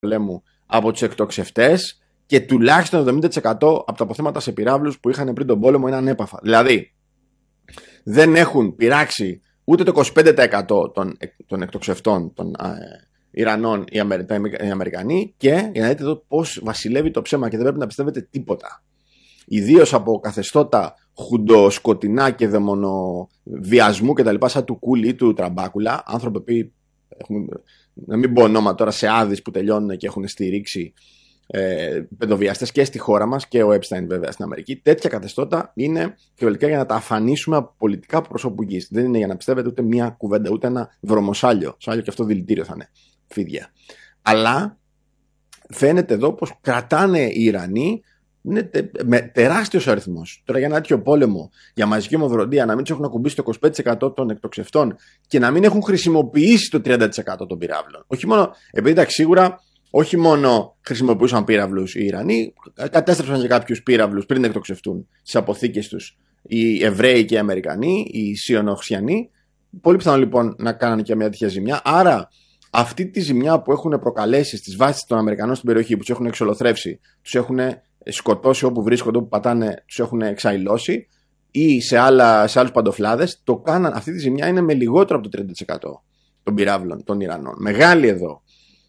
πολέμου από τους εκτοξευτές και τουλάχιστον 70% από τα αποθέματα σε πυράβλους που είχαν πριν τον πόλεμο είναι ανέπαφα. Δηλαδή δεν έχουν πειράξει ούτε το 25% των εκτοξευτών των Ιρανών οι Αμερικανοί, και για να δείτε εδώ πώς βασιλεύει το ψέμα και δεν πρέπει να πιστεύετε τίποτα. Ιδίως από καθεστώτα χουντοσκοτεινά και δαιμονοβιασμού και τα λοιπά, σαν του Κούλη ή του Τραμπάκουλα, άνθρωποι που έχουν, να μην πω ονόμα τώρα, σε άδεις που τελειώνουν και έχουν στηρίξει παιδοβιαστές και στη χώρα μας, και ο Έπσταϊν βέβαια στην Αμερική. Τέτοια καθεστώτα είναι κυριολεκτικά για να τα αφανίσουμε από πολιτικά προσώπου γης. Δεν είναι για να πιστεύετε ούτε μία κουβέντα, ούτε ένα βρωμοσάλιο. Σάλιο και αυτό δηλητήριο θα είναι, φίδια. Αλλά φαίνεται εδώ πως κρατάνε οι Ιρανοί. Είναι με τεράστιος αριθμός. Τώρα για ένα τέτοιο πόλεμο, για μαζική ομοφροντία, να μην τους έχουν ακουμπήσει το 25% των εκτοξευτών και να μην έχουν χρησιμοποιήσει το 30% των πυράβλων. Όχι μόνο, επειδή εντάξει, σίγουρα όχι μόνο χρησιμοποιούσαν πύραυλους οι Ιρανοί, κατέστρεψαν και κάποιους πύραυλους πριν εκτοξευτούν στις αποθήκες τους οι Εβραίοι και οι Αμερικανοί, οι Σιωνοξιανοί. Πολύ πιθανό λοιπόν να κάνανε και μια τέτοια ζημιά. Άρα αυτή τη ζημιά που έχουν προκαλέσει στις βάσεις των Αμερικανών στην περιοχή, που τους έχουν εξολοθρεύσει, τους έχουν σκοτώσει όπου βρίσκονται, όπου πατάνε, τους έχουν εξαϊλώσει, ή σε άλλους παντοφλάδες, το κάναν. Αυτή τη ζημιά είναι με λιγότερο από το 30% των πυράβλων των Ιρανών. Μεγάλη εδώ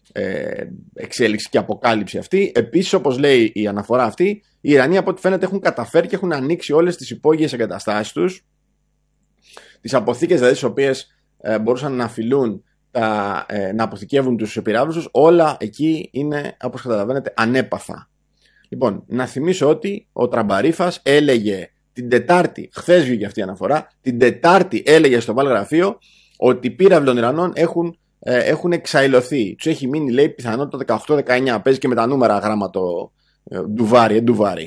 εξέλιξη και αποκάλυψη αυτή. Επίσης, όπως λέει η αναφορά αυτή, οι Ιρανοί από ό,τι φαίνεται έχουν καταφέρει και έχουν ανοίξει όλες τις υπόγειες εγκαταστάσεις τους, τις αποθήκες δηλαδή στις οποίες μπορούσαν να φυλούν, να αποθηκεύουν τους πυράβλους τους. Όλα εκεί είναι, όπως καταλαβαίνετε, ανέπαθα. Λοιπόν, να θυμίσω ότι ο Τραμπαρίφας έλεγε την Τετάρτη, χθες βγήκε αυτή η αναφορά, την Τετάρτη έλεγε στο Βαλγραφείο ότι οι πύραυλοι των Ιρανών έχουν εξαϊλωθεί. Τους έχει μείνει, λέει, πιθανότητα 18-19. Παίζει και με τα νούμερα γράμματο ντουβάρι.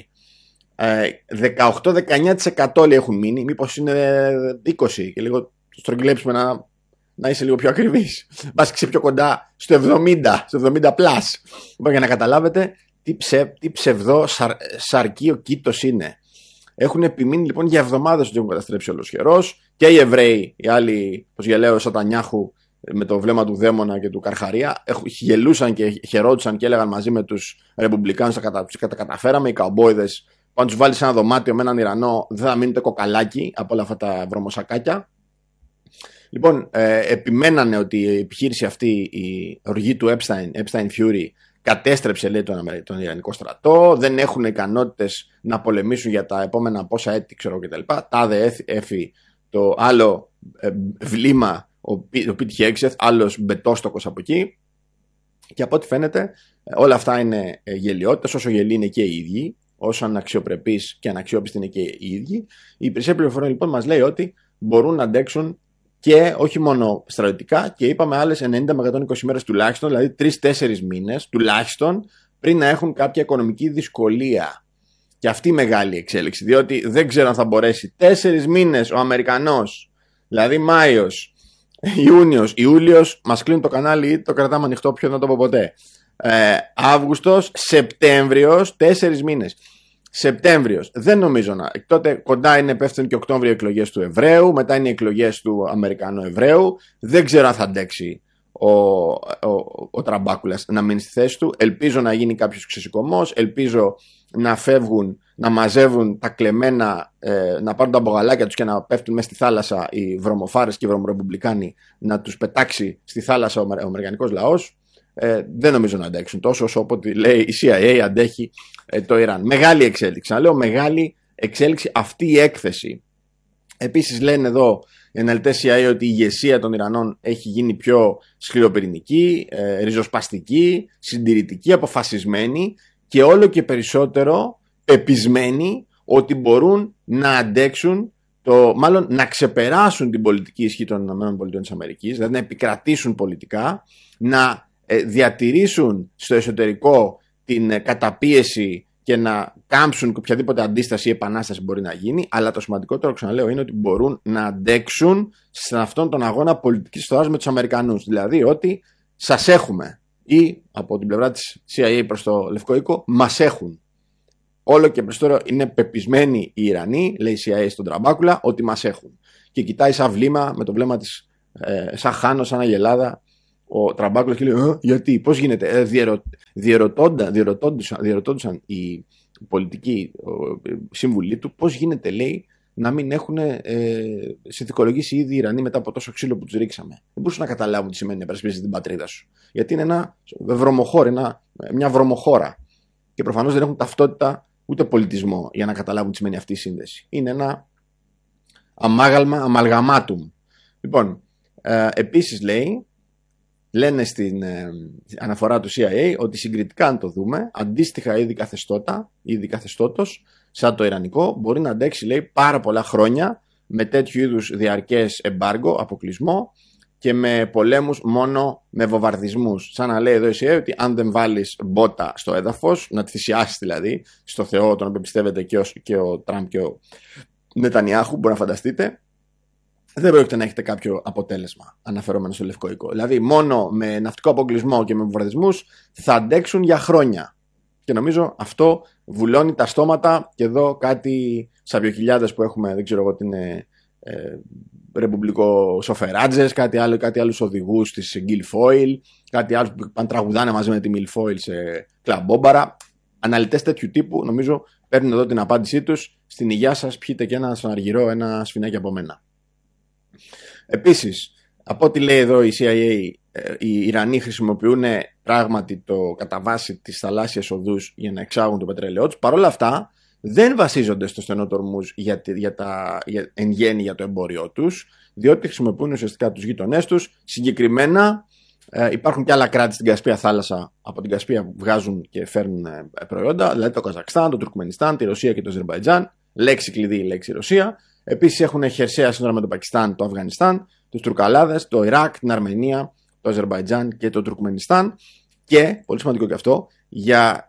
18-19% λέει έχουν μείνει. Μήπως είναι 20% και λίγο στρογγυλέψουμε να είσαι λίγο πιο ακριβής. Βάσκησε πιο κοντά στο 70 πλάς. Λοιπόν, για να καταλάβετε τι ψευδό σαρκείο κήτος είναι. Έχουν επιμείνει λοιπόν για εβδομάδες ότι έχουν καταστρέψει ολοσχερός, και οι Εβραίοι, οι άλλοι, πως γελαίο Σατανιάχου με το βλέμμα του Δαίμονα και του Καρχαρία, γελούσαν και χαιρόντουσαν και έλεγαν μαζί με τους Ρεπουμπλικάνους τα καταφέραμε. Οι καουμπόιδες, αν τους βάλεις σε ένα δωμάτιο με έναν Ιρανό, δεν θα μείνετε κοκαλάκι από όλα αυτά τα βρωμοσακάκια. Λοιπόν, επιμένανε ότι η επιχείρηση αυτή, η οργή του Epstein Fury, κατέστρεψε, λέει, τον Ιρανικό στρατό. Δεν έχουν ικανότητες να πολεμήσουν για τα επόμενα πόσα έτη, ξέρω κτλ. Τάδε έφη το άλλο βλήμα, ο Πίτ Χέξεθ, άλλος μπετόστοκος από εκεί. Και από ό,τι φαίνεται, όλα αυτά είναι γελιότητες. Όσο γελοί είναι και οι ίδιοι, όσο αναξιοπρεπείς και αναξιόπιστοι είναι και οι ίδιοι. Η υπηρεσία πληροφοριών λοιπόν μας λέει ότι μπορούν να αντέξουν και όχι μόνο στρατιωτικά, και είπαμε άλλες 90 με 120 μέρες τουλάχιστον, δηλαδή 3-4 μήνες τουλάχιστον, πριν να έχουν κάποια οικονομική δυσκολία. Και αυτή η μεγάλη εξέλιξη, διότι δεν ξέρω αν θα μπορέσει 4 μήνες ο Αμερικανός, δηλαδή Μάιος, Ιούνιος, Ιούλιος, μας κλείνουν το κανάλι ή το κρατάμε ανοιχτό, πιο να το πω ποτέ. Αύγουστος, Σεπτέμβριος, 4 μήνες. Σεπτέμβριος, δεν νομίζω να. Τότε κοντά είναι, πέφτουν και Οκτώβριο εκλογές του Εβραίου, μετά είναι οι εκλογές του Αμερικανού Εβραίου. Δεν ξέρω αν θα αντέξει ο Τραμπάκουλας να μείνει στη θέση του. Ελπίζω να γίνει κάποιος ξεσηκωμός, ελπίζω να φεύγουν, να μαζεύουν τα κλεμμένα, να πάρουν τα μπογαλάκια τους και να πέφτουν μέσα στη θάλασσα οι βρωμοφάρες και οι βρωμορεπουμπλικάνοι, να τους πετάξει στη θάλασσα ο αμερικανικός λαός. Δεν νομίζω να αντέξουν τόσο όσο όποτε λέει η CIA αντέχει το Ιράν. Μεγάλη εξέλιξη. Να λέω μεγάλη εξέλιξη αυτή η έκθεση. Επίσης λένε εδώ οι αναλυτές CIA ότι η ηγεσία των Ιρανών έχει γίνει πιο σκληροπυρηνική, ριζοσπαστική, συντηρητική, αποφασισμένη και όλο και περισσότερο πεπισμένη ότι μπορούν να αντέξουν, μάλλον να ξεπεράσουν την πολιτική ισχύ των ΗΠΑ, δηλαδή να επικρατήσουν πολιτικά, να διατηρήσουν στο εσωτερικό την καταπίεση και να κάμψουν οποιαδήποτε αντίσταση ή επανάσταση μπορεί να γίνει, αλλά το σημαντικότερο, ξαναλέω, είναι ότι μπορούν να αντέξουν σε αυτόν τον αγώνα πολιτικής φθοράς με τους Αμερικανούς. Δηλαδή ότι σας έχουμε, ή από την πλευρά της CIA προς το Λευκό Οίκο, μας έχουν. Όλο και περισσότερο είναι πεπισμένοι οι Ιρανοί, λέει η CIA στον Τραμπάκουλα, ότι μας έχουν. Και κοιτάει σαν βλήμα, με το βλέμμα της σαν χάνο, σαν αγελάδα, ο Τραμπάκουλος και λέει γιατί, πώς γίνεται, διερωτώντουσαν οι πολιτικοί σύμβουλοι του πώς γίνεται, λέει, να μην έχουν συνθηκολογήσει ήδη οι Ιρανοί μετά από τόσο ξύλο που τους ρίξαμε. Δεν μπορούσαν να καταλάβουν τι σημαίνει να υπερασπίζεις την πατρίδα σου. Γιατί είναι ένα βρωμοχώρο, μια βρωμοχώρα. Και προφανώς δεν έχουν ταυτότητα ούτε πολιτισμό για να καταλάβουν τι σημαίνει αυτή η σύνδεση. Είναι ένα αμαλγαμάτουμ. Λοιπόν, επίσης λένε στην αναφορά του CIA ότι συγκριτικά, αν το δούμε, αντίστοιχα είδη καθεστώτος, σαν το ιρανικό, μπορεί να αντέξει, λέει, πάρα πολλά χρόνια με τέτοιου είδους διαρκές εμπάργκο, αποκλεισμό και με πολέμους μόνο με βομβαρδισμούς. Σαν να λέει εδώ η CIA ότι αν δεν βάλεις μπότα στο έδαφος, να τη θυσιάσεις δηλαδή στο Θεό, τον οποίο πιστεύετε και ο Τραμπ και ο Νετανιάχου, μπορεί να φανταστείτε, δεν πρόκειται να έχετε κάποιο αποτέλεσμα αναφερόμενο στο Λευκό Οίκο. Δηλαδή, μόνο με ναυτικό αποκλεισμό και με βομβαρδισμούς θα αντέξουν για χρόνια. Και νομίζω αυτό βουλώνει τα στόματα. Και εδώ κάτι σαβιοκυλιάδες που έχουμε, δεν ξέρω εγώ τι είναι, ρεπουμπλικό σοφεράτζες, κάτι άλλους οδηγούς της Guilfoyle, κάτι άλλο που πάνε τραγουδάνε μαζί με τη Milfoil σε κλαμπόμπαρα. Αναλυτές τέτοιου τύπου, νομίζω, παίρνουν εδώ την απάντησή τους. Στην υγεία σας, πιείτε και ένα στον αργυρό, ένα σφινάκι από μένα. Επίσης, από ό,τι λέει εδώ η CIA, οι Ιρανοί χρησιμοποιούν πράγματι το κατά βάση τις θαλάσσιες οδούς για να εξάγουν το πετρέλαιό τους. Παρ' όλα αυτά, δεν βασίζονται στο στενό τορμούς εν γέννη για το εμπόριό τους, διότι χρησιμοποιούν ουσιαστικά τους γείτονές τους. Συγκεκριμένα, υπάρχουν και άλλα κράτη στην Κασπία θάλασσα από την Κασπία που βγάζουν και φέρνουν προϊόντα, δηλαδή το Καζακστάν, το Τουρκμενιστάν, τη Ρωσία και το Αζερμπαϊτζάν. Λέξη κλειδί, λέξη Ρωσία. Επίσης έχουν χερσαία σύνορα με το Πακιστάν, το Αφγανιστάν, τους Τουρκαλάδες, το Ιράκ, την Αρμενία, το Αζερμπαϊτζάν και το Τουρκμενιστάν. Και, πολύ σημαντικό και αυτό, για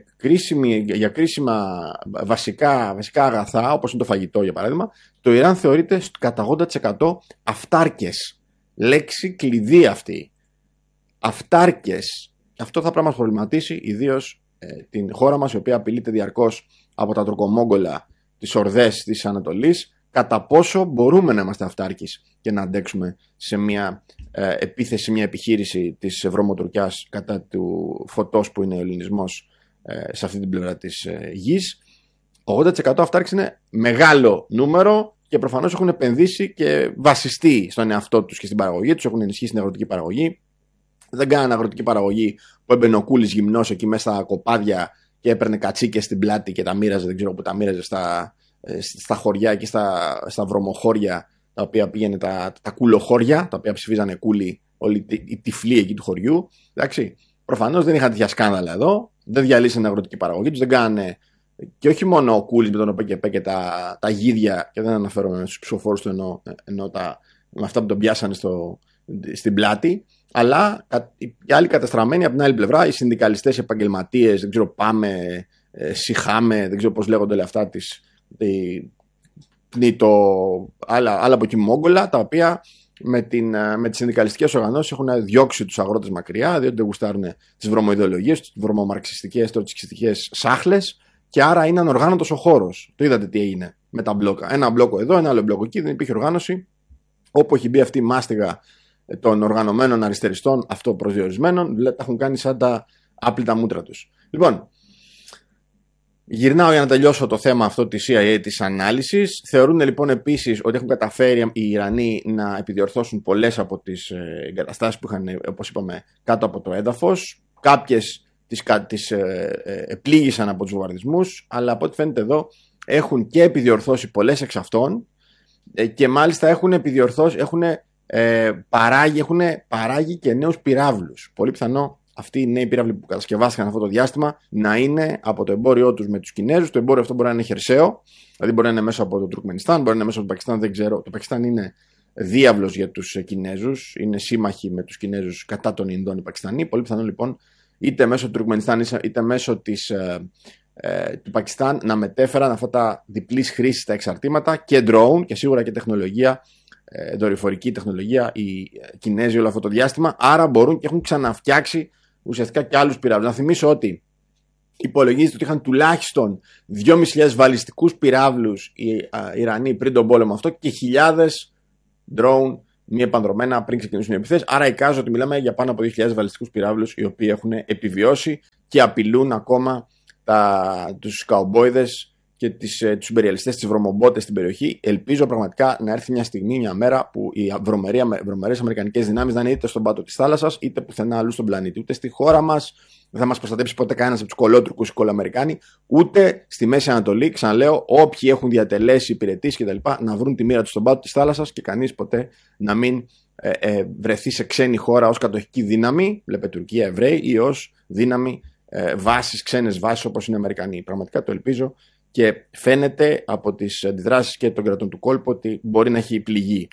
κρίσιμα βασικά αγαθά, όπως είναι το φαγητό για παράδειγμα, το Ιράν θεωρείται κατά 80% αυτάρκες. Λέξη κλειδί αυτή. Αυτάρκες. Αυτό θα πρέπει να μας προβληματίσει, ιδίως την χώρα μας, η οποία απειλείται διαρκώς από τα τουρκομόγγολα, τις ορδές της Ανατολής, κατά πόσο μπορούμε να είμαστε αυτάρκεις και να αντέξουμε σε μια επίθεση, μια επιχείρηση της βρωμοτουρκιάς κατά του φωτός που είναι ο ελληνισμός σε αυτή την πλευρά της γης. 80% αυτάρκης είναι μεγάλο νούμερο και προφανώς έχουν επενδύσει και βασιστεί στον εαυτό τους και στην παραγωγή τους, έχουν ενισχύσει την αγροτική παραγωγή. Δεν κάνανε αγροτική παραγωγή που έμπαινε ο Κούλης γυμνός εκεί μέσα στα κοπάδια και έπαιρνε κατσίκες στην πλάτη και τα μοίραζε, δεν ξέρω που τα μοίραζε, στα χωριά και στα βρωμοχώρια, τα οποία πήγαινε τα κουλοχώρια, τα οποία ψηφίζανε κούλοι όλοι οι τυφλοί εκεί του χωριού. Εντάξει. Προφανώς δεν είχαν τέτοια σκάνδαλα εδώ, δεν διαλύσανε αγροτική παραγωγή τους, δεν κάνανε. Και όχι μόνο ο Κούλης με τον ΟΠΕΚΕΠΕ και τα γίδια, και δεν αναφέρομαι στους ψηφοφόρους του ενώ με αυτά που τον πιάσανε στην πλάτη, αλλά οι άλλοι καταστραμμένοι από την άλλη πλευρά, οι συνδικαλιστές, οι επαγγελματίες, δεν ξέρω, Πάμε, Σιχάμε, δεν ξέρω πώς λέγονται όλα αυτά, άλλα από εκεί Μόγγολα, τα οποία με τις συνδικαλιστικές οργανώσεις έχουν διώξει τους αγρότες μακριά, διότι δεν γουστάρουν τις βρωμοειδεολογίες, τις βρωμομαρξιστικές, τροτσικιστικές σάχλες, και άρα είναι ανοργάνωτος ο χώρος. Το είδατε τι έγινε με τα μπλόκα. Ένα μπλόκο εδώ, ένα άλλο μπλόκο εκεί, δεν υπήρχε οργάνωση. Όπου έχει μπει αυτή η μάστιγα των οργανωμένων αριστεριστών, αυτοπροσδιορισμένων, τα έχουν κάνει σαν τα άπλυτα μούτρα τους. Λοιπόν, γυρνάω για να τελειώσω το θέμα αυτό της CIA, της ανάλυσης. Θεωρούν λοιπόν επίσης ότι έχουν καταφέρει οι Ιρανοί να επιδιορθώσουν πολλές από τις εγκαταστάσεις που είχαν, όπως είπαμε, κάτω από το έδαφος. Κάποιες τις πλήγησαν από τους βομβαρδισμούς, αλλά από ό,τι φαίνεται εδώ έχουν και επιδιορθώσει πολλές εξ αυτών και μάλιστα έχουν παράγει και νέους πυράβλους. Πολύ πιθανό αυτοί οι νέοι πύραυλοι που κατασκευάστηκαν αυτό το διάστημα να είναι από το εμπόριό τους με τους Κινέζους. Το εμπόριο αυτό μπορεί να είναι χερσαίο, δηλαδή μπορεί να είναι μέσα από το Τουρκμενιστάν, μπορεί να είναι μέσα από το Πακιστάν, δεν ξέρω. Το Πακιστάν είναι διάβλος για τους Κινέζους, είναι σύμμαχοι με τους Κινέζους κατά των Ινδών οι Πακιστανοί. Πολύ πιθανό λοιπόν είτε μέσω του Τουρκμενιστάν είτε μέσω του Πακιστάν να μετέφεραν αυτά τα διπλής χρήσης τα εξαρτήματα και drone και σίγουρα και τεχνολογία, δορυφορική τεχνολογία, οι Κινέζοι όλο αυτό το διάστημα. Άρα μπορούν και έχουν ξαναφτιάξει ουσιαστικά και άλλους πυράβλους. Να θυμίσω ότι υπολογίζεται ότι είχαν τουλάχιστον 2.500 βαλιστικούς πυράβλους οι Ιρανοί πριν τον πόλεμο αυτό και χιλιάδες drone μη επανδρομένα πριν ξεκινήσουν οι επιθέσεις. Άρα εικάζω ότι μιλάμε για πάνω από 2.000 βαλιστικούς πυράβλους οι οποίοι έχουν επιβιώσει και απειλούν ακόμα τους καουμπόιδες και τους υπεριαλιστές, τις βρωμομπότες στην περιοχή. Ελπίζω πραγματικά να έρθει μια στιγμή, μια μέρα που οι βρωμερές αμερικανικές δυνάμεις να είναι είτε στον πάτο της θάλασσας είτε πουθενά αλλού στον πλανήτη. Ούτε στη χώρα μας δεν θα μας προστατέψει ποτέ κανένας από τους κολότουρκους ή κολοαμερικάνοι, ούτε στη Μέση Ανατολή. Ξαναλέω, όποιοι έχουν διατελέσει, υπηρετήσει κτλ. Να βρουν τη μοίρα τους στον πάτο της θάλασσας και κανείς ποτέ να μην βρεθεί σε ξένη χώρα ως κατοχική δύναμη, βλέπε Τουρκία, Εβραίοι, ή ως δύναμη βάσεις, ξένες βάσεις όπως είναι οι Αμερικανοί. Πραγματικά το ελπίζω και φαίνεται από τις αντιδράσεις και των κρατών του κόλπου ότι μπορεί να έχει πληγεί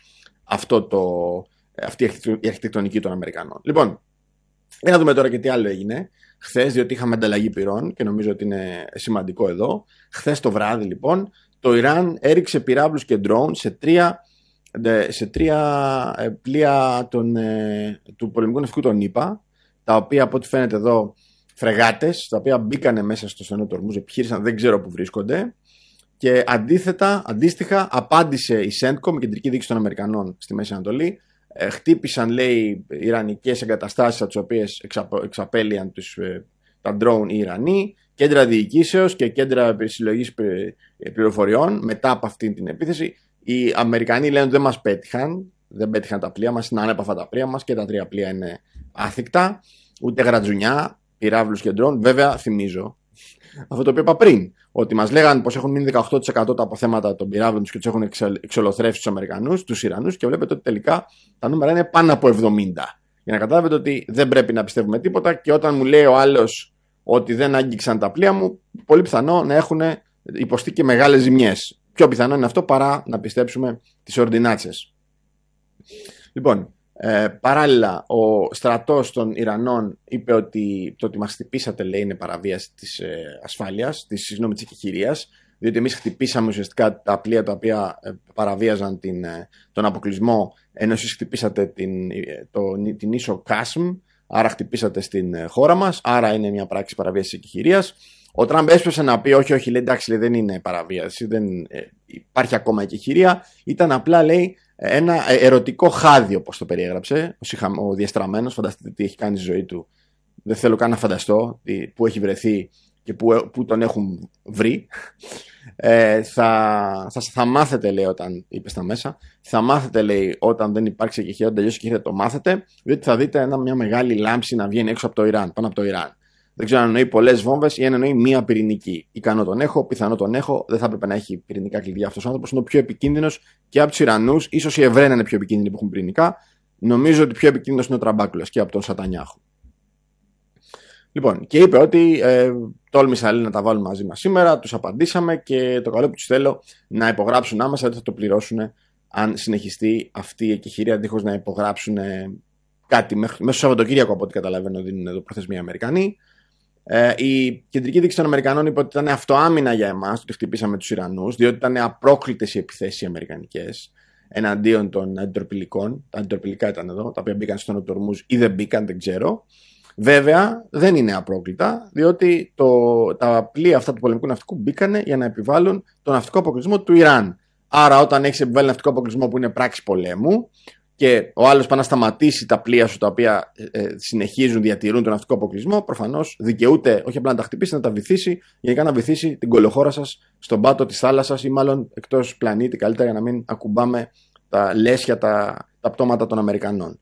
αυτή η αρχιτεκτονική των Αμερικανών. Λοιπόν, για να δούμε τώρα και τι άλλο έγινε χθες, διότι είχαμε ανταλλαγή πυρών και νομίζω ότι είναι σημαντικό εδώ. Χθες το βράδυ, λοιπόν, το Ιράν έριξε πυράβλους και ντρόουν σε τρία πλοία του πολεμικού ναυτικού των ΗΠΑ, τα οποία από ό,τι φαίνεται εδώ φρεγάτες, τα οποία μπήκανε μέσα στο στενό του Ορμούζ, επιχείρησαν, δεν ξέρω που βρίσκονται. Και αντίστοιχα απάντησε η CENTCOM, η κεντρική διοίκηση των Αμερικανών στη Μέση Ανατολή. Χτύπησαν, λέει, ιρανικές εγκαταστάσεις από τις οποίες εξαπέλυαν τα drone οι Ιρανοί, κέντρα διοικήσεως και κέντρα συλλογής πληροφοριών μετά από αυτή την επίθεση. Οι Αμερικανοί λένε ότι δεν μας πέτυχαν, δεν πέτυχαν τα πλοία μας, είναι άνεπα τα πλοία μας και τα τρία πλοία είναι άθικτα, ούτε γρατζουνιά, πυράβλους και drone. Βέβαια, θυμίζω αυτό το οποίο είπα πριν, ότι μας λέγανε πως έχουν μείνει 18% τα αποθέματα των πυράβλων τους και τους έχουν εξολοθρεύσει τους Αμερικανούς, τους Ιρανούς, και βλέπετε ότι τελικά τα νούμερα είναι πάνω από 70. Για να καταλάβετε ότι δεν πρέπει να πιστεύουμε τίποτα, και όταν μου λέει ο άλλος ότι δεν άγγιξαν τα πλοία μου, πολύ πιθανό να έχουν υποστεί και μεγάλες ζημιές. Πιο πιθανό είναι αυτό παρά να πιστέψουμε τις ορντινάτσες. Λοιπόν, παράλληλα, ο στρατός των Ιρανών είπε ότι το ότι μας χτυπήσατε, λέει, είναι παραβίαση της ασφάλειας, της εκεχηρίας, διότι εμείς χτυπήσαμε ουσιαστικά τα πλοία τα οποία παραβίαζαν τον αποκλεισμό, ενώ εσείς χτυπήσατε την ίσο Κάσμ, άρα χτυπήσατε στην χώρα μας, άρα είναι μια πράξη παραβίασης της εκεχηρίας. Ο Τραμπ έσπευσε να πει όχι, λέει, εντάξει, λέει, δεν είναι παραβίαση, δεν υπάρχει ακόμα εκεχηρία, ήταν απλά, λέει, ένα ερωτικό χάδι, όπως το περιέγραψε ο διαστραμμένος. Φανταστείτε τι έχει κάνει στη ζωή του. Δεν θέλω καν να φανταστώ που έχει βρεθεί και που τον έχουν βρει. Θα μάθετε, λέει, όταν είπε στα μέσα, θα μάθετε, λέει, όταν δεν υπάρξει εκεχηρία, όταν τελειώσει η εκεχηρία, το μάθετε, διότι θα δείτε μια μεγάλη λάμψη να βγαίνει έξω από το Ιράν, πάνω από το Ιράν. Δεν ξέρω αν εννοεί πολλές βόμβες ή αν εννοεί μία πυρηνική. Ικανό τον έχω, πιθανό τον έχω. Δεν θα έπρεπε να έχει πυρηνικά κλειδιά αυτός ο άνθρωπος. Είναι ο πιο επικίνδυνος και από τους Ιρανούς. Ίσως οι Εβραίοι είναι πιο επικίνδυνοι που έχουν πυρηνικά. Νομίζω ότι πιο επικίνδυνος είναι ο Τραμπάκουλας και από τον Σατανιάχου. Λοιπόν, και είπε ότι τόλμησα, λέει, να τα βάλουν μαζί μας σήμερα. Τους απαντήσαμε και το καλό που τους θέλω να υπογράψουν άμεσα, ότι θα το πληρώσουν αν συνεχιστεί αυτή η εκεχηρία, δίχως να υπογράψουν κάτι μέσα στο Σαββατοκύριακο, από ό,τι καταλαβαίνω, δίνουν εδώ προθεσμία οι Αμερικανοί. Η κεντρική διοίκηση των Αμερικανών είπε ότι ήταν αυτοάμυνα για εμάς, ότι χτυπήσαμε τους Ιρανούς, διότι ήταν απρόκλητες οι επιθέσεις οι αμερικανικές εναντίον των αντιτορπιλικών. Τα αντιτορπιλικά ήταν εδώ, τα οποία μπήκαν στον Ορμούζ ή δεν μπήκαν, δεν ξέρω. Βέβαια, δεν είναι απρόκλητα, διότι τα πλοία αυτά του πολεμικού ναυτικού μπήκανε για να επιβάλλουν τον ναυτικό αποκλεισμό του Ιράν. Άρα, όταν έχεις επιβάλει ναυτικό αποκλεισμό που είναι πράξη πολέμου, και ο άλλος πάει να σταματήσει τα πλοία σου τα οποία συνεχίζουν, διατηρούν τον ναυτικό αποκλεισμό, προφανώς δικαιούται όχι απλά να τα χτυπήσει, να τα βυθίσει, γενικά να βυθίσει την κολοχώρα σας στον πάτο της θάλασσας ή μάλλον εκτός πλανήτη, καλύτερα, για να μην ακουμπάμε τα λέσια, τα πτώματα των Αμερικανών.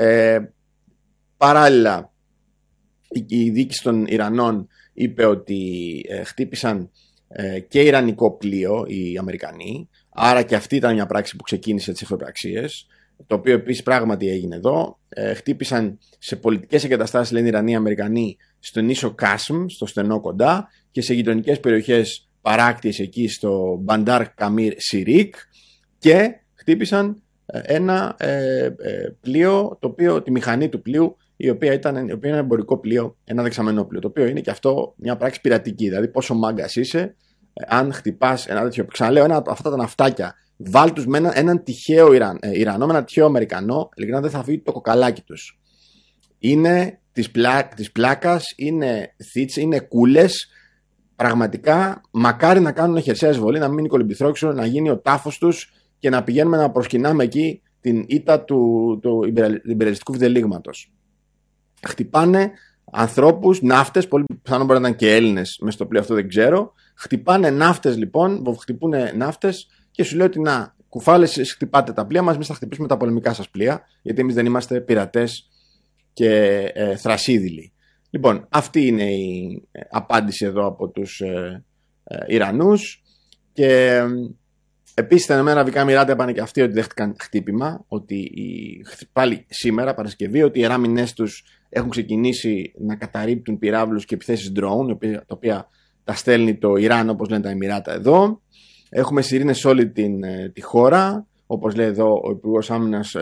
Παράλληλα, η διοίκηση των Ιρανών είπε ότι χτύπησαν και ιρανικό πλοίο οι Αμερικανοί, άρα και αυτή ήταν μια πράξη που ξεκίνησε τις εχθροπραξίες. Το οποίο επίσης πράγματι έγινε εδώ. Χτύπησαν σε πολιτικές εγκαταστάσεις, λένε οι Ιρανοί Αμερικανοί, στον ίσο Κάσμ, στο στενό κοντά, και σε γειτονικές περιοχές παράκτιες εκεί στο Μπαντάρ Καμίρ Σιρίκ, και χτύπησαν ένα πλοίο, τη μηχανή του πλοίου, η οποία είναι ένα εμπορικό πλοίο, ένα δεξαμενό πλοίο, το οποίο είναι και αυτό μια πράξη πειρατική. Δηλαδή, πόσο μάγκας είσαι, αν χτυπάς ένα τέτοιο. Ξαναλέω, αυτά τα ναυτάκια. Βάλ τους με έναν τυχαίο Ιρανό, με έναν τυχαίο Αμερικανό, ειλικρινά δεν θα φύγει το κοκαλάκι τους. Είναι της πλάκας, είναι θίτς, είναι κούλες. Πραγματικά, μακάρι να κάνουν χερσαία εισβολή, να μην είναι κολυμπηθρόξιο, να γίνει ο τάφος τους και να πηγαίνουμε να προσκυνάμε εκεί την ήττα του υπεραλιστικού βδελίγματος. Χτυπάνε ανθρώπους, ναύτες, πολύ πιθανόν μπορεί να ήταν και Έλληνες μέσα στο πλοίο, αυτό δεν ξέρω. Χτυπάνε ναύτες λοιπόν, χτυπούν ναύτες και σου λέει ότι να, κουφάλες, χτυπάτε τα πλοία μας, εμείς θα χτυπήσουμε τα πολεμικά σας πλοία, γιατί εμείς δεν είμαστε πειρατές και θρασίδηλοι. Λοιπόν, αυτή είναι η απάντηση εδώ από τους Ιρανούς. Και επίσης τα Ηνωμένα Αραβικά Εμιράτα είπαν και αυτοί ότι δέχτηκαν χτύπημα, ότι πάλι σήμερα, Παρασκευή, ότι οι αεράμινες τους έχουν ξεκινήσει να καταρρίπτουν πυράβλους και επιθέσεις drone, τα οποία τα στέλνει το Ιράν, όπως λένε τα Εμιράτα εδώ. Έχουμε σιρήνες σε όλη τη χώρα, όπως λέει εδώ ο Υπουργός Άμυνας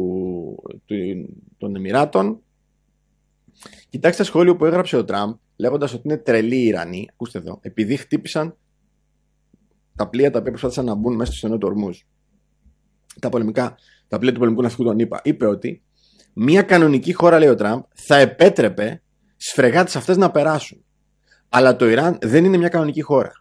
των Εμιράτων. Κοιτάξτε τα σχόλιο που έγραψε ο Τραμπ, λέγοντας ότι είναι τρελοί οι Ιρανοί, ακούστε εδώ, επειδή χτύπησαν τα πλοία τα οποία προσπάθησαν να μπουν μέσα στο στενό του Ορμούζ. Τα πλοία του πολεμικού ναυτικού τον είπα. Είπε ότι μια κανονική χώρα, λέει ο Τραμπ, θα επέτρεπε στις φρεγάτες αυτές να περάσουν. Αλλά το Ιράν δεν είναι μια κανονική χώρα.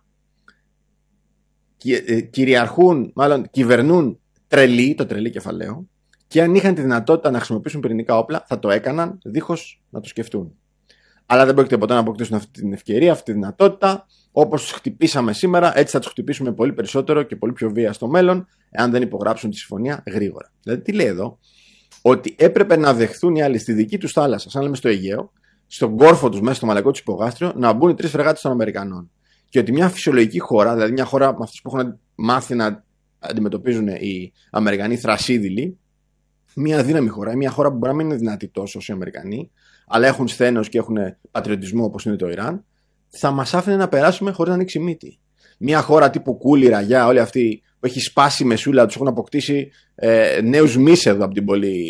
Κυβερνούν τρελοί, το τρελή κεφαλαίο, και αν είχαν τη δυνατότητα να χρησιμοποιήσουν πυρηνικά όπλα, θα το έκαναν δίχως να το σκεφτούν. Αλλά δεν πρόκειται ποτέ να αποκτήσουν αυτή την ευκαιρία, αυτή τη δυνατότητα. Όπως τους χτυπήσαμε σήμερα, έτσι θα τους χτυπήσουμε πολύ περισσότερο και πολύ πιο βία στο μέλλον, εάν δεν υπογράψουν τη συμφωνία γρήγορα. Δηλαδή, τι λέει εδώ, ότι έπρεπε να δεχθούν οι άλλοι στη δική τους θάλασσα, σαν λέμε στο Αιγαίο, στον κόρφο τους, μέσα στο μαλακό τους υπογάστριο, να μπουν οι 3 φρεγάτες των Αμερικανών. Και ότι μια φυσιολογική χώρα, δηλαδή μια χώρα με αυτούς που έχουν μάθει να αντιμετωπίζουν οι Αμερικανοί θρασίδηλοι, μια δύναμη χώρα, μια χώρα που μπορεί να μην είναι δυνατή τόσο όσο οι Αμερικανοί, αλλά έχουν σθένος και έχουν πατριωτισμό όπως είναι το Ιράν, θα μας άφηνε να περάσουμε χωρίς να ανοίξει μύτη. Μια χώρα τύπου Κούλη, Ραγιά, όλη αυτή που έχει σπάσει η μεσούλα, τους έχουν αποκτήσει νέους μίσεδο από την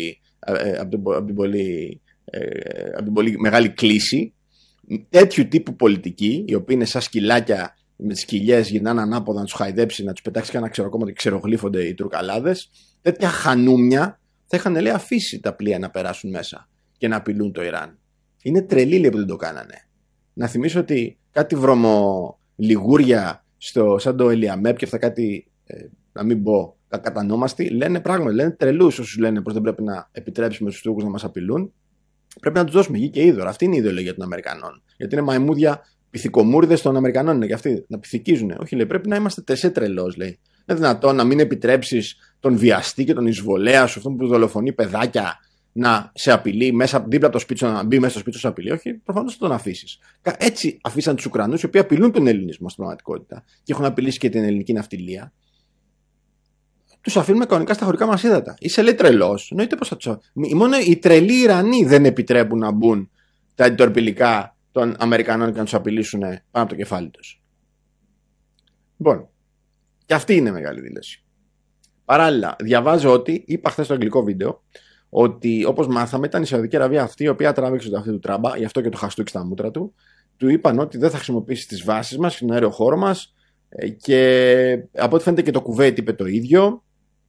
πολύ μεγάλη κλίση. Τέτοιου τύπου πολιτική, οι οποίοι είναι σαν σκυλάκια με τις κοιλιές, γυρνάνε ανάποδα να τους χαϊδέψει, να τους πετάξει κανένα ξεροκόμμα και ξερογλύφονται οι Τουρκαλάδες. Τέτοια χανούμια θα είχαν, λέει, αφήσει τα πλοία να περάσουν μέσα και να απειλούν το Ιράν. Είναι τρελή, λέει, που δεν το κάνανε. Να θυμίσω ότι κάτι βρωμολιγούρια σαν το Ελιαμέπ και αυτά κάτι, να μην πω κακατανόμαστοι, λένε πράγματα, λένε τρελούς όσους λένε πως δεν πρέπει να επιτρέψουμε στους Τούρκους να μας απειλούν. Πρέπει να τους δώσουμε γη και είδωρα. Αυτή είναι η ιδεολογία των Αμερικανών. Γιατί είναι μαϊμούδια πυθικομούρδες των Αμερικανών, είναι και αυτοί να πυθικίζουν. Όχι, λέει, πρέπει να είμαστε τεσέ τρελός, λέει. Είναι δυνατόν να μην επιτρέψεις τον βιαστή και τον εισβολέα σου, αυτόν που δολοφονεί παιδάκια, να σε απειλεί μέσα δίπλα από το σπίτι σου, να μπει μέσα στο σπίτι σου, σε απειλεί? Όχι, προφανώς θα τον αφήσεις. Έτσι αφήσαν τους Ουκρανούς, οι οποίοι απειλούν τον ελληνισμό στην πραγματικότητα και έχουν απειλήσει και την ελληνική ναυτιλία. Τους αφήνουμε κανονικά στα χωρικά μας ύδατα. Είσαι, λέει, τρελός. Εννοείται πως θα τους. Μόνο οι τρελοί Ιρανοί δεν επιτρέπουν να μπουν τα αντιτορπιλικά των Αμερικανών και να τους απειλήσουν πάνω από το κεφάλι τους. Λοιπόν, και αυτή είναι μεγάλη δήλωση. Παράλληλα, διαβάζω ότι, είπα χθες στο αγγλικό βίντεο, ότι όπως μάθαμε ήταν η Σαουδική Αραβία αυτή η οποία τράβηξε το αυτή του Τράμπα, γι' αυτό και το χαστούκι στα μούτρα του. Του είπαν ότι δεν θα χρησιμοποιήσει τις βάσεις μας, στον αέριο χώρο μας, και από ό,τι φαίνεται και το Κουβέιτ είπε το ίδιο.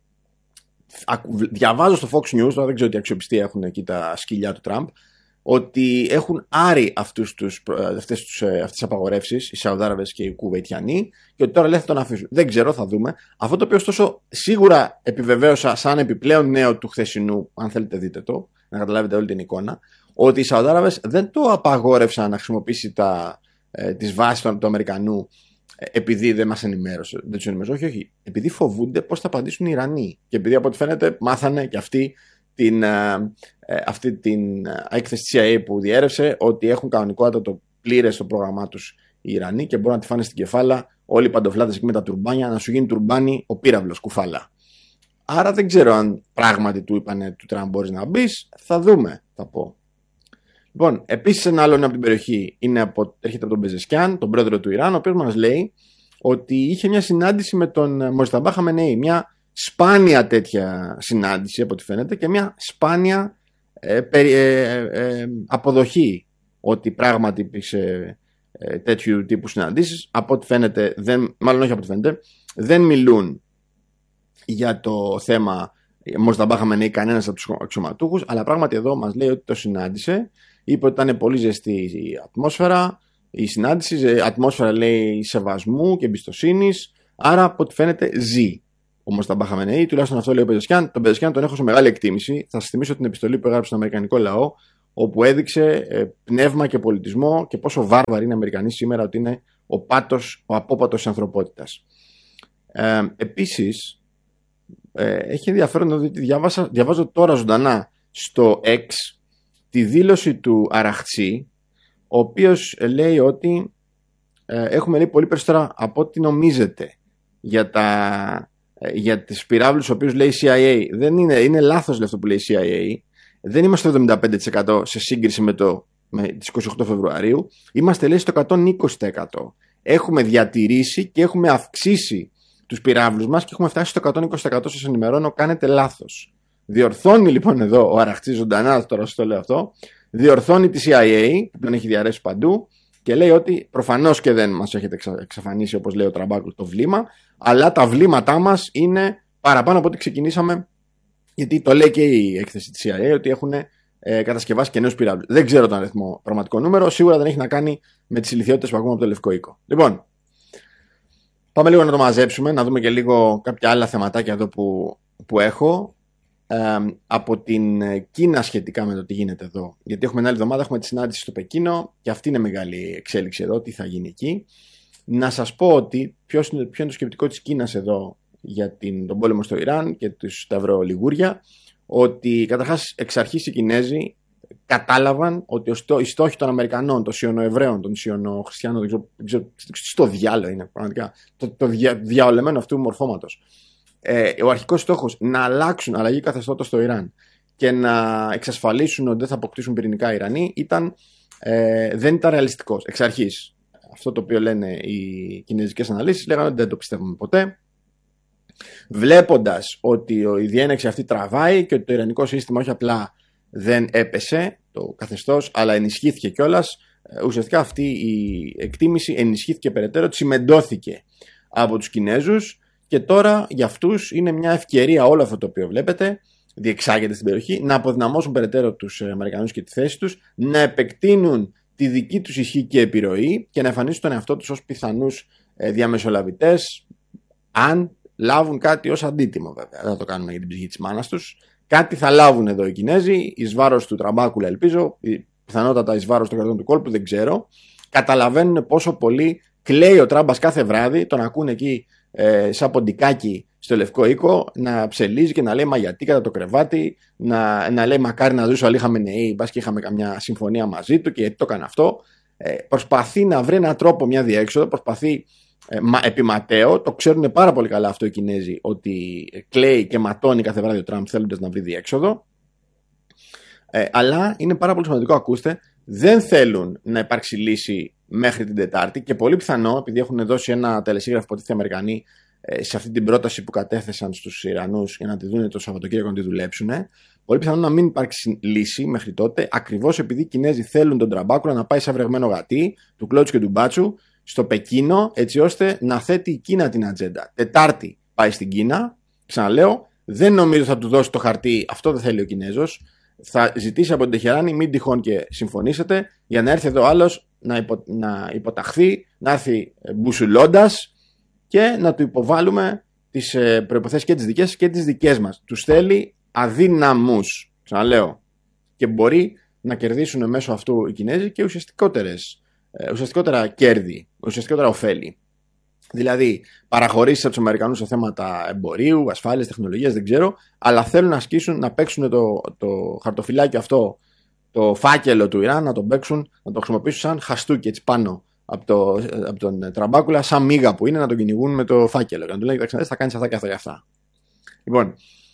Διαβάζω στο Fox News, τώρα δεν ξέρω τι αξιοπιστία έχουν εκεί τα σκυλιά του Τραμπ, ότι έχουν άρει αυτές τις απαγορεύσεις οι Σαουδάραβες και οι Κουβειτιανοί και ότι τώρα λέει θα τον αφήσουν. Δεν ξέρω, θα δούμε. Αυτό το οποίο ωστόσο σίγουρα επιβεβαίωσα σαν επιπλέον νέο του χθεσινού, αν θέλετε δείτε το, να καταλάβετε όλη την εικόνα, ότι οι Σαουδάραβες δεν το απαγόρευσαν να χρησιμοποιήσει τις βάσεις του Αμερικανού επειδή δεν μας ενημέρωσε. Δεν τους ενημέρωσε, όχι. Επειδή φοβούνται πώς θα απαντήσουν οι Ιρανοί. Και επειδή από ό,τι φαίνεται μάθανε και αυτή την έκθεση της CIA που διέρευσε ότι έχουν κανονικότατο πλήρες στο πρόγραμμά τους οι Ιρανοί και μπορούν να τη φάνε στην κεφάλα όλοι οι παντοφλάτες εκεί με τα τουρμπάνια, να σου γίνει τουρμπάνι ο πύραυλος, κουφάλα. Άρα δεν ξέρω αν πράγματι του είπανε του Τραμπ μπορείς να μπεις. Θα δούμε, θα πω. Λοιπόν, επίσης ένα άλλο από την περιοχή έρχεται από τον Πεζεσκιάν, τον πρόεδρο του Ιράν, ο οποίος μας λέει ότι είχε μια συνάντηση με τον Μοζταμπά Χαμενεή. Μια σπάνια τέτοια συνάντηση από ό,τι φαίνεται και μια σπάνια αποδοχή ότι πράγματι υπήρξε τέτοιου τύπου συναντήσεις. Από ό,τι φαίνεται, μάλλον όχι από ό,τι φαίνεται, δεν μιλούν για το θέμα Μοζταμπά Χαμενεή κανένας από τους αξιωματούχους, αλλά πράγματι εδώ μας λέει ότι το συνάντησε. Είπε ότι ήταν πολύ ζεστή η ατμόσφαιρα, η συνάντηση, ατμόσφαιρα λέει σεβασμού και εμπιστοσύνης, άρα από ό,τι φαίνεται ζει. όμως τα Μπαχαμενεή, τουλάχιστον αυτό λέει ο Πεζεσιάν. Τον Πεζεσιάν τον έχω σε μεγάλη εκτίμηση. Θα σας θυμίσω την επιστολή που έγραψε στον Αμερικανικό λαό, όπου έδειξε πνεύμα και πολιτισμό και πόσο βάρβαροι είναι οι Αμερικανοί σήμερα, ότι είναι ο απόπατος της ανθρωπότητας. Επίσης, έχει ενδιαφέρον ότι διαβάζω τώρα ζωντανά στο X τη δήλωση του Αραχτσή, ο οποίος λέει ότι έχουμε λέει πολύ περισσότερα από ό,τι νομίζετε για τις πυράβλους τους οποίους λέει η CIA. Δεν είναι λάθος λέει αυτό που λέει η CIA. Δεν είμαστε στο 75% σε σύγκριση με τις 28 Φεβρουαρίου. Είμαστε λέει στο 120%. Έχουμε διατηρήσει και έχουμε αυξήσει τους πυράβλους μας και έχουμε φτάσει στο 120%. Σας ενημερώνω, κάνετε λάθος. Διορθώνει λοιπόν εδώ ο Αραχτσής ζωντανά, τώρα σας το λέω αυτό, διορθώνει τη CIA που τον έχει διαρρέσει παντού και λέει ότι προφανώς και δεν μας έχετε εξαφανίσει, όπως λέει ο Τραμπάκουλ, το βλήμα, αλλά τα βλήματά μας είναι παραπάνω από ό,τι ξεκινήσαμε, γιατί το λέει και η έκθεση της CIA ότι έχουν κατασκευάσει και νέους πυράβλους. Δεν ξέρω τον αριθμό πραγματικό νούμερο, σίγουρα δεν έχει να κάνει με τις ηλιθιότητες που ακούμε από το Λευκό Οίκο. Λοιπόν, πάμε λίγο να το μαζέψουμε, να δούμε και λίγο κάποια άλλα θεματάκια εδώ που έχω. Από την Κίνα σχετικά με το τι γίνεται εδώ. Γιατί έχουμε την άλλη εβδομάδα έχουμε τη συνάντηση στο Πεκίνο και αυτή είναι μεγάλη εξέλιξη εδώ, τι θα γίνει εκεί. Να σας πω ότι ποιο είναι το σκεπτικό της Κίνας εδώ για τον πόλεμο στο Ιράν και τα ευρωλιγούρια, ότι καταρχάς εξ αρχής οι Κινέζοι κατάλαβαν ότι οι στόχοι των Αμερικανών, των Σιωνοεβραίων, των Σιωνοχριστιανών, δεν ξέρω στο διάλογο είναι πραγματικά, το διαολεμένο αυτού του μορφώματος. Ο αρχικός στόχος να αλλάξουν αλλαγή καθεστώτος στο Ιράν και να εξασφαλίσουν ότι δεν θα αποκτήσουν πυρηνικά Ιρανοί δεν ήταν ρεαλιστικός εξ αρχής. Αυτό το οποίο λένε οι κινέζικες αναλύσεις λέγανε ότι δεν το πιστεύουμε ποτέ. Βλέποντας ότι η διένεξη αυτή τραβάει και ότι το ιρανικό σύστημα όχι απλά δεν έπεσε το καθεστώς, αλλά ενισχύθηκε κιόλας, ουσιαστικά αυτή η εκτίμηση ενισχύθηκε περαιτέρω, τσιμεντώθηκε από τους Κινέζους. Και τώρα για αυτούς είναι μια ευκαιρία όλο αυτό το οποίο βλέπετε, διεξάγεται στην περιοχή, να αποδυναμώσουν περαιτέρω τους Αμερικανούς και τη θέση τους, να επεκτείνουν τη δική τους ισχύ και επιρροή και να εμφανίσουν τον εαυτό τους ως πιθανούς διαμεσολαβητές, αν λάβουν κάτι ως αντίτιμο βέβαια. Δεν θα το κάνουν για την ψυχή της μάνας τους. Κάτι θα λάβουν εδώ οι Κινέζοι, εις βάρος του Τραμπάκουλα ελπίζω, πιθανότατα εις βάρος των κρατών του κόλπου, δεν ξέρω. Καταλαβαίνουν πόσο πολύ κλαίει ο Τράμπας κάθε βράδυ, τον ακούνε εκεί σαν ποντικάκι στο Λευκό Οίκο να ψελίζει και να λέει μα γιατί κατά το κρεβάτι, να λέει μακάρι να ζούσε ο Αλή Χαμενεή, μπας και είχαμε καμιά συμφωνία μαζί του και γιατί το έκανε αυτό. Προσπαθεί να βρει έναν τρόπο, μια διέξοδο, προσπαθεί επιματέω, το ξέρουν πάρα πολύ καλά αυτό οι Κινέζοι, ότι κλαίει και ματώνει κάθε βράδυ ο Τραμπ θέλοντας να βρει διέξοδο. Αλλά είναι πάρα πολύ σημαντικό, ακούστε, δεν θέλουν να υπάρξει λύση μέχρι την Τετάρτη και πολύ πιθανό, επειδή έχουν δώσει ένα τελεσίγραφο υποτίθεται Αμερικανοί σε αυτή την πρόταση που κατέθεσαν στους Ιρανούς για να τη δουν το Σαββατοκύριακο να τη δουλέψουν, πολύ πιθανό να μην υπάρξει λύση μέχρι τότε, ακριβώς επειδή οι Κινέζοι θέλουν τον Τραμπάκουλα να πάει σαν βρεγμένο γατί του Κλώτσου και του Μπάτσου στο Πεκίνο, έτσι ώστε να θέτει η Κίνα την ατζέντα. Τετάρτη πάει στην Κίνα, ξαναλέω, δεν νομίζω θα του δώσει το χαρτί, αυτό δεν θέλει ο Κινέζος. Θα ζητήσει από την Τεχεράνη, μην τυχόν και συμφωνήσετε, για να έρθει εδώ άλλος να υποταχθεί, να έρθει μπουσουλώντας και να του υποβάλουμε τις προϋποθέσεις και τις δικές και τις δικές μας. Τους θέλει αδύναμους, ξαναλέω, και μπορεί να κερδίσουν μέσω αυτού οι Κινέζοι και ουσιαστικότερα κέρδη, ουσιαστικότερα ωφέλη. Δηλαδή, παραχωρήσεις από τους Αμερικανούς σε θέματα εμπορίου, ασφάλειας, τεχνολογίας, δεν ξέρω, αλλά θέλουν να ασκήσουν, να παίξουν το χαρτοφυλάκι αυτό, το φάκελο του Ιράν, να το παίξουν, να το χρησιμοποιήσουν σαν χαστούκι έτσι πάνω από τον Τραμπάκουλα, σαν μίγα που είναι, να τον κυνηγούν με το φάκελο. Και να του λένε, κοιτάξτε, θα κάνεις αυτά και αυτά και αυτά. Λοιπόν,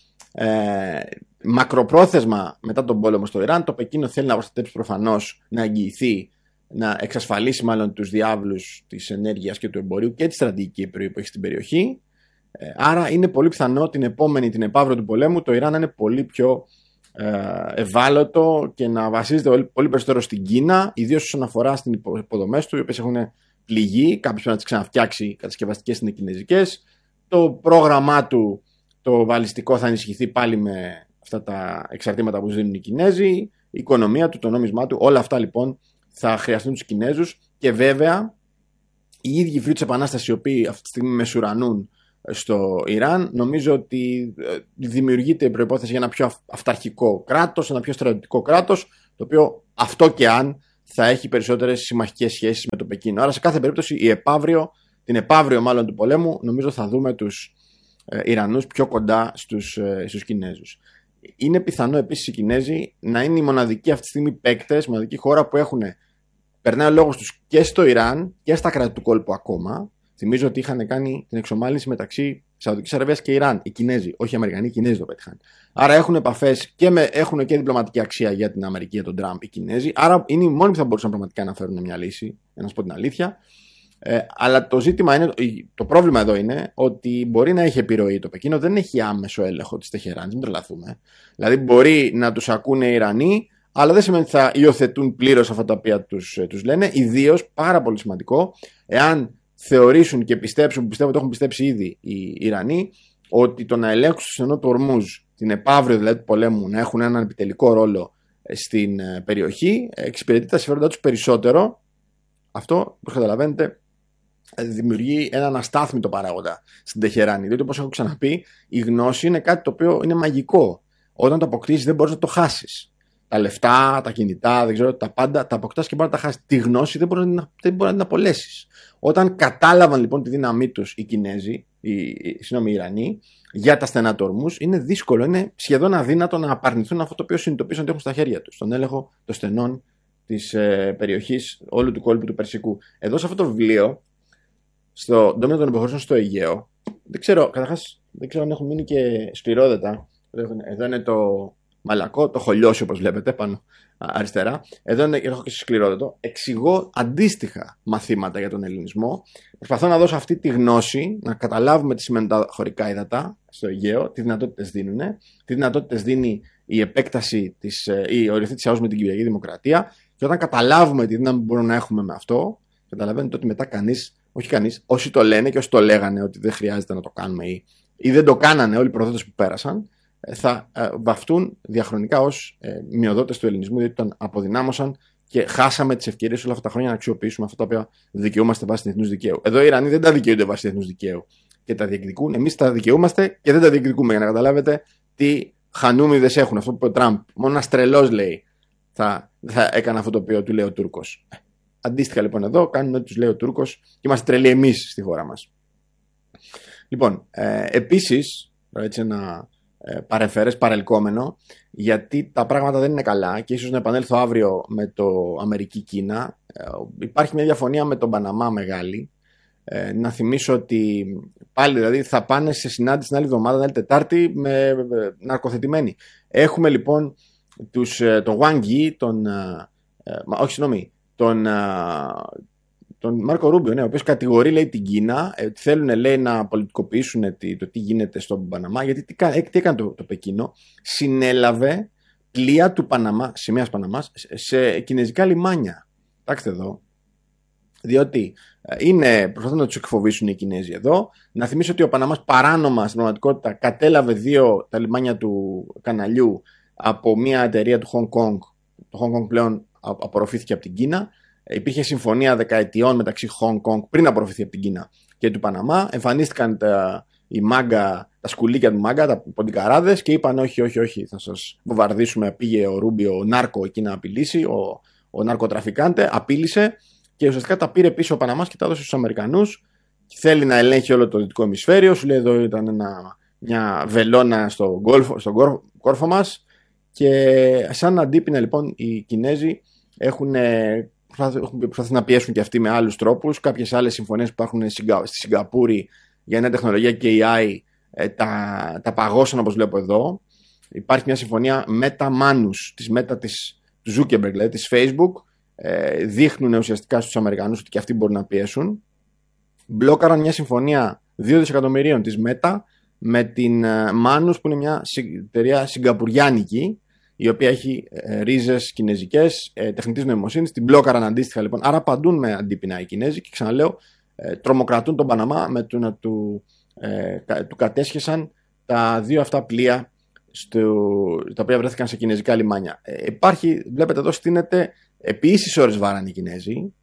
μακροπρόθεσμα μετά τον πόλεμο στο Ιράν, το Πεκίνο θέλει να προστατέψει προφανώς, να εγγυηθεί, να εξασφαλίσει μάλλον τους διάβλους της ενέργειας και του εμπορίου και τη στρατηγική επιρροή που έχει στην περιοχή. Άρα είναι πολύ πιθανό την επαύριο του πολέμου το Ιράν να είναι πολύ πιο ευάλωτο και να βασίζεται πολύ περισσότερο στην Κίνα, ιδίως όσον αφορά στις υποδομές του, οι οποίες έχουν πληγεί, κάποιος πρέπει να τις ξαναφτιάξει, κατασκευαστικές είναι κινέζικες. Το πρόγραμμά του, το βαλιστικό, θα ενισχυθεί πάλι με αυτά τα εξαρτήματα που δίνουν οι Κινέζοι, η οικονομία του, το νόμισμά του, όλα αυτά λοιπόν θα χρειαστούν τους Κινέζους και βέβαια οι ίδιοι φίλοι της Επανάστασης οι οποίοι αυτή τη στιγμή μεσουρανούν στο Ιράν. Νομίζω ότι δημιουργείται η προϋπόθεση για ένα πιο αυταρχικό κράτος, ένα πιο στρατιωτικό κράτος, το οποίο αυτό και αν θα έχει περισσότερες συμμαχικές σχέσεις με το Πεκίνο. Άρα σε κάθε περίπτωση την επαύριο μάλλον του πολέμου, νομίζω θα δούμε τους Ιρανούς πιο κοντά στους Κινέζους. Είναι πιθανό επίσης οι Κινέζοι να είναι οι μοναδικοί αυτή τη στιγμή παίκτες, μοναδική χώρα που περνάει ο λόγος τους και στο Ιράν και στα κράτη του κόλπου ακόμα. Θυμίζω ότι είχαν κάνει την εξομάλυνση μεταξύ Σαουδικής Αραβίας και Ιράν. Οι Κινέζοι, όχι οι Αμερικανοί, οι Κινέζοι το πέτυχαν. Άρα έχουν επαφές και έχουν και διπλωματική αξία για την Αμερική, για τον Τραμπ οι Κινέζοι. Άρα είναι οι μόνοι που θα μπορούσαν πραγματικά να φέρουν μια λύση, να σου πω την αλήθεια. Αλλά το πρόβλημα εδώ είναι ότι μπορεί να έχει επιρροή το Πεκίνο, δεν έχει άμεσο έλεγχο της Τεχεράνης, μην τρελαθούμε. Δηλαδή μπορεί να τους ακούνε οι Ιρανοί, αλλά δεν σημαίνει ότι θα υιοθετούν πλήρως αυτά τα οποία τους λένε. Ιδίως, πάρα πολύ σημαντικό, εάν θεωρήσουν και πιστεύω ότι έχουν πιστέψει ήδη οι Ιρανοί, ότι το να ελέγξουν στο στενό του Ορμούζ, την επαύριο δηλαδή του πολέμου, να έχουν έναν επιτελικό ρόλο στην περιοχή, εξυπηρετεί τα συμφέροντά τους περισσότερο. Αυτό, όπως καταλαβαίνετε, δημιουργεί έναν αστάθμητο παράγοντα στην Τεχεράνη. Διότι, όπως έχω ξαναπεί, η γνώση είναι κάτι το οποίο είναι μαγικό. Όταν το αποκτήσεις, δεν μπορείς να το χάσεις. Τα λεφτά, τα κινητά, δεν ξέρω, τα πάντα τα αποκτάς και μπορεί να τα χάσεις. Τη γνώση δεν μπορεί να την απολέσεις. Όταν κατάλαβαν λοιπόν τη δύναμή τους οι Κινέζοι, οι Ιρανοί, για τα στενά του Ορμούζ, είναι δύσκολο, είναι σχεδόν αδύνατο να απαρνηθούν αυτό το οποίο συνειδητοποίησαν ότι έχουν στα χέρια τους. Τον έλεγχο των στενών της περιοχής όλου του κόλπου του Περσικού. Εδώ σε αυτό το βιβλίο, στον τομέα των υποχωρήσεων στο Αιγαίο, δεν ξέρω αν έχουν μείνει και σκληρόδετα. Εδώ είναι το μαλακό, το χολιώσι όπως βλέπετε πάνω αριστερά. Εδώ έχω και σκληρόδετο. Εξηγώ αντίστοιχα μαθήματα για τον ελληνισμό. Προσπαθώ να δώσω αυτή τη γνώση, να καταλάβουμε τι σημαίνουν τα χωρικά ύδατα στο Αιγαίο, τι δυνατότητες δίνουν, τι δυνατότητες δίνει η επέκταση η οριοθέτηση ΑΟΣ με την Κυπριακή Δημοκρατία. Και όταν καταλάβουμε τη δύναμη που μπορούμε να έχουμε με αυτό, καταλαβαίνετε ότι μετά όσοι το λένε και όσοι το λέγανε ότι δεν χρειάζεται να το κάνουμε ή δεν το κάνανε όλοι οι προδότες που πέρασαν, θα βαφτούν διαχρονικά ως μειοδότες του ελληνισμού, διότι τον αποδυνάμωσαν και χάσαμε τις ευκαιρίες όλα αυτά τα χρόνια να αξιοποιήσουμε αυτά τα οποία δικαιούμαστε βάσει διεθνούς δικαίου. Εδώ οι Ιρανοί δεν τα δικαιούνται βάσει διεθνούς δικαίου και τα διεκδικούν. Εμείς τα δικαιούμαστε και δεν τα διεκδικούμε. Για να καταλάβετε τι χανούμιδες έχουν. Αυτό που είπε ο Τραμπ. Μόνο ένας τρελός λέει θα έκανε αυτό το οποίο του λέει ο Τούρκος. Αντίστοιχα λοιπόν εδώ κάνουν ό,τι τους λέει ο Τούρκος και είμαστε τρελοί εμείς στη χώρα μας. Λοιπόν, επίσης, έτσι ένα παρεμφερές παρελκόμενο, γιατί τα πράγματα δεν είναι καλά και ίσως να επανέλθω αύριο με το Αμερική-Κίνα. Υπάρχει μια διαφωνία με τον Παναμά μεγάλη. Να θυμίσω ότι πάλι δηλαδή θα πάνε σε συνάντηση την άλλη εβδομάδα, την άλλη Τετάρτη, με ναρκοθετημένοι. Έχουμε λοιπόν τον Wang Yi, τον Μάρκο Ρούμπιο, ο οποίος κατηγορεί λέει την Κίνα ότι θέλουν λέει να πολιτικοποιήσουν το τι γίνεται στον Παναμά, γιατί τι έκανε το Πεκίνο, συνέλαβε πλοία του Παναμά, σημαίας Παναμάς, σε κινέζικα λιμάνια. Κοιτάξτε εδώ, διότι προσπαθούν να τους εκφοβήσουν οι Κινέζοι εδώ. Να θυμίσω ότι ο Παναμάς παράνομα στην πραγματικότητα κατέλαβε τα λιμάνια του καναλιού από μια εταιρεία του Hong Kong. Το Hong Kong πλέον απορροφήθηκε από την Κίνα. Υπήρχε συμφωνία δεκαετιών μεταξύ Hong Kong πριν απορροφηθεί από την Κίνα και του Παναμά. Εμφανίστηκαν τα σκουλίκια του Μάγκα, τα ποντικαράδες και είπαν όχι, θα σας βομβαρδίσουμε. Πήγε ο Ρούμπιο, ο νάρκο εκεί να απειλήσει, ο ναρκοτραφικάντε, απείλησε και ουσιαστικά τα πήρε πίσω ο Παναμάς και τα έδωσε στους Αμερικανούς. Θέλει να ελέγχει όλο το δυτικό ημισφαίριο. Σου λέει εδώ ήταν μια βελόνα στον κόρφο μας. Και σαν αντίπεινα λοιπόν οι Κινέζοι έχουν προσπαθήσει να πιέσουν και αυτοί με άλλους τρόπους. Κάποιες άλλες συμφωνίες που υπάρχουν στη Σιγκαπούρη για νέα τεχνολογία και AI τα παγώσαν όπως βλέπω εδώ. Υπάρχει μια συμφωνία Meta Manus, του Zuckerberg, δηλαδή της Facebook. Δείχνουν ουσιαστικά στους Αμερικανούς ότι και αυτοί μπορούν να πιέσουν. Μπλόκαραν μια συμφωνία 2 δισεκατομμυρίων της Meta με την Manus, που είναι μια εταιρεία σιγκαπουριάνικη, η οποία έχει ρίζες κινέζικες, τεχνητής νοημοσύνης. Την μπλόκαραν αντίστοιχα λοιπόν. Άρα απαντούν με αντίπεινα οι Κινέζοι και ξαναλέω, τρομοκρατούν τον Παναμά με το να του κατέσχεσαν τα δύο αυτά πλοία τα οποία βρέθηκαν σε κινέζικα λιμάνια. Βλέπετε εδώ στείνεται επί ίσης ώρες βάραν οι Κινέζοι.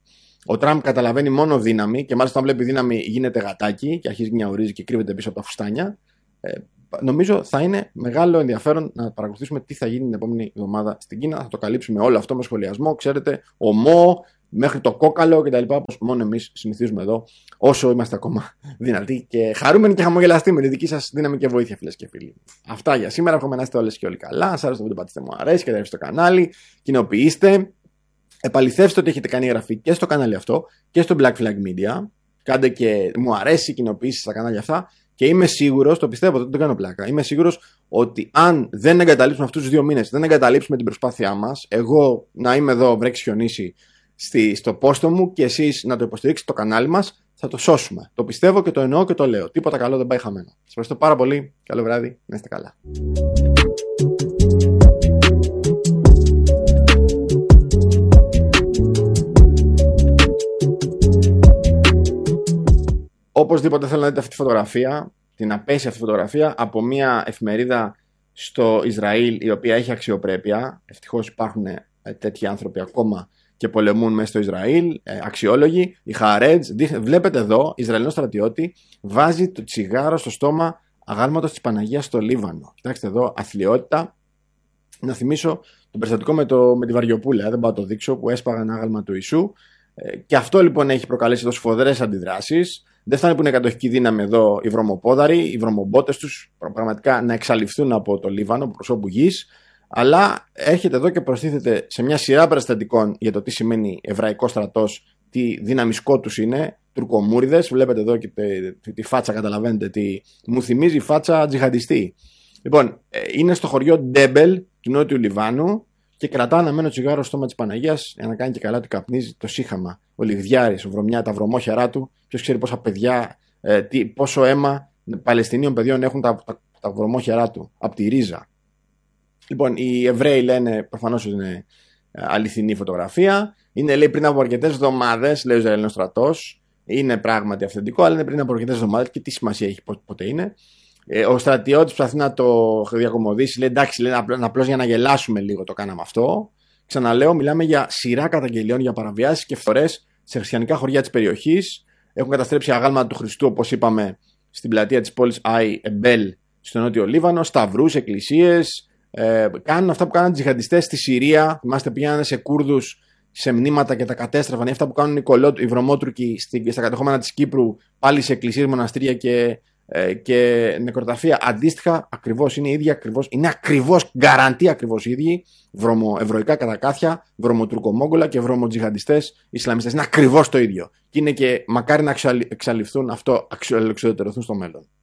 Ο Τραμπ καταλαβαίνει μόνο δύναμη και μάλιστα όταν βλέπει δύναμη γίνεται γατάκι και αρχίζει να ορίζει και κρύβεται πίσω από τα φουστάνια. Νομίζω θα είναι μεγάλο ενδιαφέρον να παρακολουθήσουμε τι θα γίνει την επόμενη εβδομάδα στην Κίνα. Θα το καλύψουμε όλο αυτό με σχολιασμό. Ξέρετε, ομό μέχρι το κόκαλο κτλ. Όπως μόνο εμείς συνηθίζουμε εδώ, όσο είμαστε ακόμα δυνατοί και χαρούμενοι και χαμογελαστοί με τη δική σας δύναμη και βοήθεια, φίλες και φίλοι. Αυτά για σήμερα. Εύχομαι να είστε όλες και όλοι καλά. Αν σας άρεσε το βίντεο, πατήστε μου αρέσει, κατεβείτε στο κανάλι, κοινοποιήστε. Επαληθεύστε ότι έχετε κάνει εγγραφή και στο κανάλι αυτό και στο Black Flag Media. Κάντε και μου αρέσει κοινοποιήσεις στα κανάλια αυτά. Και είμαι σίγουρος, το πιστεύω, δεν το κάνω πλάκα. Είμαι σίγουρος ότι αν δεν εγκαταλείψουμε αυτούς τους 2 μήνες, δεν εγκαταλείψουμε την προσπάθειά μας, εγώ να είμαι εδώ, βρέξει χιονίσει στο πόστο μου και εσείς να το υποστηρίξετε το κανάλι μας, θα το σώσουμε. Το πιστεύω και το εννοώ και το λέω. Τίποτα καλό δεν πάει χαμένο. Σας ευχαριστώ πάρα πολύ. Καλό βράδυ. Να είστε καλά. Οπωσδήποτε θέλω να δείτε αυτή τη φωτογραφία, την απέσια αυτή φωτογραφία από μια εφημερίδα στο Ισραήλ η οποία έχει αξιοπρέπεια. Ευτυχώς υπάρχουν τέτοιοι άνθρωποι ακόμα και πολεμούν μέσα στο Ισραήλ, αξιόλογοι. Η Χαρέτζ, βλέπετε εδώ, Ισραηλινό στρατιώτη βάζει το τσιγάρο στο στόμα αγάλματος της Παναγίας στο Λίβανο. Κοιτάξτε εδώ, αθλιότητα. Να θυμίσω το περιστατικό με τη Βαριοπούλα, δεν πάω να το δείξω, που έσπαγαν ένα άγαλμα του Ιησού. Και αυτό λοιπόν έχει προκαλέσει εδώ σφοδρές αντιδράσεις. Δεν φτάνει που είναι κατοχική δύναμη εδώ οι βρωμοπόδαροι, οι βρωμομπότες τους πραγματικά να εξαλειφθούν από το Λίβανο, από προσώπου γης, αλλά έρχεται εδώ και προστίθεται σε μια σειρά περιστατικών για το τι σημαίνει εβραϊκός στρατός, τι δυναμικό τους είναι, τουρκομούριδες. Βλέπετε εδώ και τη φάτσα, καταλαβαίνετε τι μου θυμίζει, η φάτσα τζιχαντιστή. Λοιπόν, είναι στο χωριό Ντέμπελ του νότιου Λιβάνου και κρατά αναμένο τσιγάρο στο στόμα της Παναγίας για να κάνει και καλά ότι καπνίζει το σύχαμα. Ο Λιγδιάρης, τα βρωμόχερά του. Ποιος ξέρει πόσα παιδιά, πόσο αίμα Παλαιστινίων παιδιών έχουν τα βρωμόχερά του από τη ρίζα. Λοιπόν, οι Εβραίοι λένε προφανώς ότι είναι αληθινή φωτογραφία. Είναι, λέει, πριν από αρκετές εβδομάδες, λέει ο Ισραηλινός στρατός. Είναι πράγματι αυθεντικό, αλλά είναι πριν από αρκετές εβδομάδες και τι σημασία έχει πότε είναι. Ο στρατιώτης προσπαθεί να το διακομωδήσει. Λέει εντάξει, λέει, απλώς για να γελάσουμε λίγο το κάναμε αυτό. Ξαναλέω, μιλάμε για σειρά καταγγελιών για παραβιάσεις και φθορές σε χριστιανικά χωριά της περιοχής. Έχουν καταστρέψει αγάλματα του Χριστού, όπως είπαμε, στην πλατεία της πόλης Άι Εμπέλ στο νότιο Λίβανο, σταυρούς, εκκλησίες. Κάνουν αυτά που κάνουν τζιχαντιστές στη Συρία. Θυμάστε, πήγαιναν σε Κούρδους σε μνήματα και τα κατέστρεφαν. Αυτά που κάνουν οι βρωμότουρκοι στα κατεχόμενα της Κύπρου, πάλι σε εκκλησίες, μοναστήρια και νεκροταφεία. Αντίστοιχα, ακριβώς είναι ίδια, είναι ακριβώς, γκαραντί ακριβώς ίδιοι. Βρωμοευρωϊκά κατακάθια, βρωμοτουρκομόγγολα και βρωμοτζιχαντιστές Ισλαμιστές. Είναι ακριβώς το ίδιο. Και είναι και μακάρι να εξαλειφθούν αυτό, εξοδετερωθούν στο μέλλον.